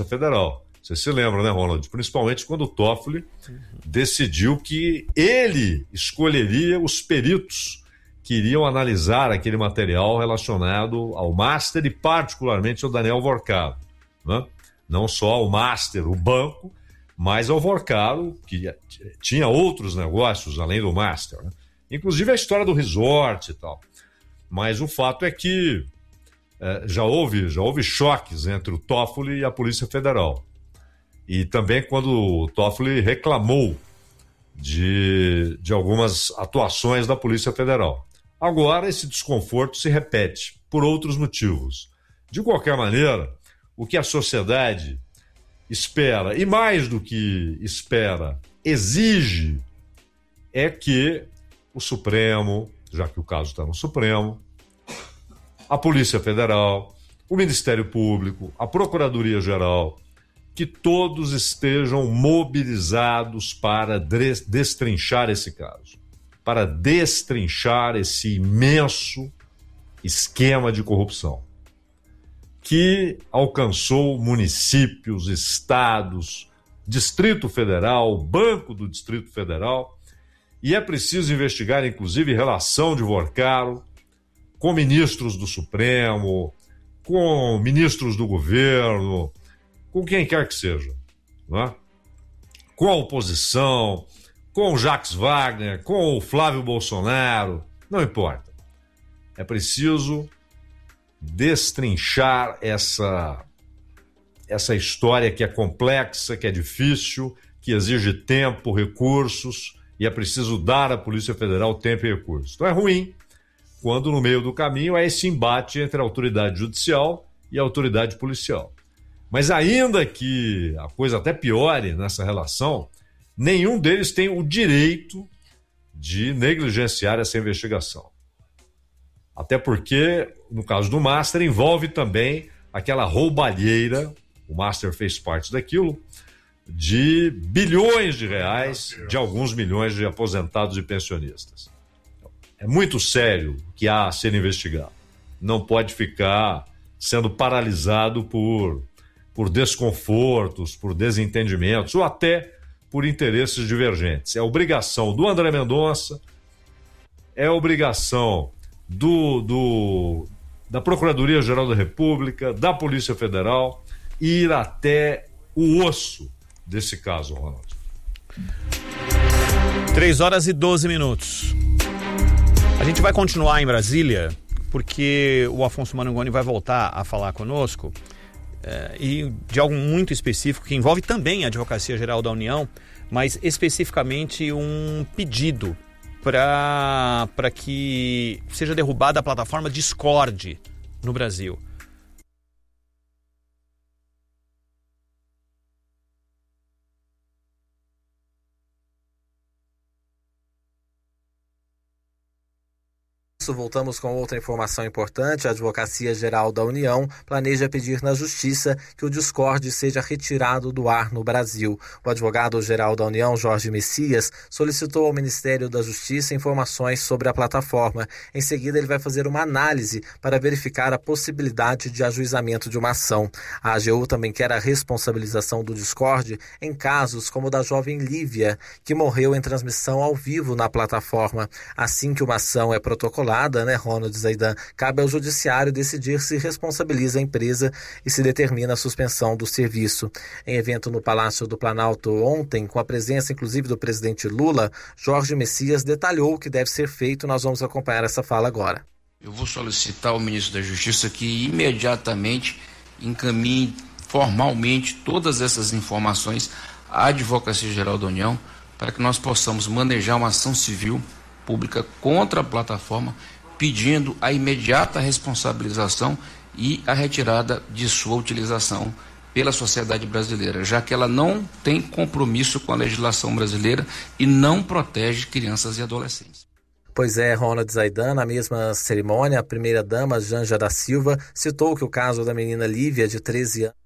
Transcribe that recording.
Federal. Você se lembra, né, Ronald? Principalmente quando o Toffoli decidiu que ele escolheria os peritos que iriam analisar aquele material relacionado ao Master e particularmente ao Daniel Vorcaro, né? Não só ao Master, o banco, mas ao Vorcaro, que tinha outros negócios além do Master, né? Inclusive a história do resort e tal. Mas o fato é que já houve choques entre o Toffoli e a Polícia Federal. E também quando o Toffoli reclamou de algumas atuações da Polícia Federal. Agora esse desconforto se repete por outros motivos. De qualquer maneira, o que a sociedade espera, e mais do que espera, exige, é que o Supremo, já que o caso está no Supremo, a Polícia Federal, o Ministério Público, a Procuradoria-Geral, que todos estejam mobilizados para destrinchar esse caso, para destrinchar esse imenso esquema de corrupção que alcançou municípios, estados, Distrito Federal, Banco do Distrito Federal, e é preciso investigar, inclusive, relação de Vorcaro com ministros do Supremo, com ministros do governo, com quem quer que seja, né? Com a oposição, com o Jacques Wagner, com o Flávio Bolsonaro, não importa. É preciso destrinchar essa história que é complexa, que é difícil, que exige tempo, recursos, e é preciso dar à Polícia Federal tempo e recursos. Então é ruim quando no meio do caminho é esse embate entre a autoridade judicial e a autoridade policial. Mas ainda que a coisa até piore nessa relação, nenhum deles tem o direito de negligenciar essa investigação. Até porque, no caso do Master, envolve também aquela roubalheira, o Master fez parte daquilo, de bilhões de reais de alguns milhões de aposentados e pensionistas. É muito sério o que há a ser investigado. Não pode ficar sendo paralisado por desconfortos, por desentendimentos ou até por interesses divergentes. É obrigação do André Mendonça, é obrigação da Procuradoria-Geral da República, da Polícia Federal, ir até o osso desse caso, Ronald. 3h12. A gente vai continuar em Brasília, porque o Afonso Manangoni vai voltar a falar conosco, e de algo muito específico que envolve também a Advocacia Geral da União, mas especificamente um pedido para que seja derrubada a plataforma Discord no Brasil. Voltamos com outra informação importante. A Advocacia Geral da União planeja pedir na Justiça que o Discord seja retirado do ar no Brasil. O advogado-geral da União, Jorge Messias, solicitou ao Ministério da Justiça informações sobre a plataforma. Em seguida, ele vai fazer uma análise para verificar a possibilidade de ajuizamento de uma ação. A AGU também quer a responsabilização do Discord em casos como o da jovem Lívia, que morreu em transmissão ao vivo na plataforma. Assim que uma ação é protocolada, Ronald Zaidan, cabe ao judiciário decidir se responsabiliza a empresa e se determina a suspensão do serviço. Em evento no Palácio do Planalto ontem, com a presença inclusive do presidente Lula, Jorge Messias detalhou o que deve ser feito. Nós vamos acompanhar essa fala agora. Eu vou solicitar ao ministro da Justiça que imediatamente encaminhe formalmente todas essas informações à Advocacia Geral da União para que nós possamos manejar uma ação civil pública contra a plataforma, pedindo a imediata responsabilização e a retirada de sua utilização pela sociedade brasileira, já que ela não tem compromisso com a legislação brasileira e não protege crianças e adolescentes. Pois é, Ronald Zaidan, na mesma cerimônia, a primeira-dama, Janja da Silva, citou que o caso da menina Lívia, de 13 anos,